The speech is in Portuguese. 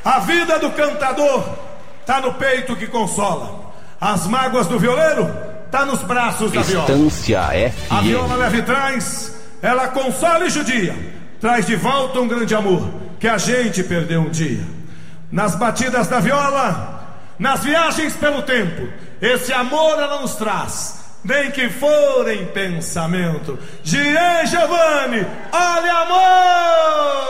A vida do cantador tá no peito que consola. As mágoas do violeiro tá nos braços da viola. Estância FM. A viola leva e traz, ela consola e judia, traz de volta um grande amor que a gente perdeu um dia. Nas batidas da viola, nas viagens pelo tempo, esse amor ela nos traz, nem que for em pensamento. Gian Giovanni, olha amor!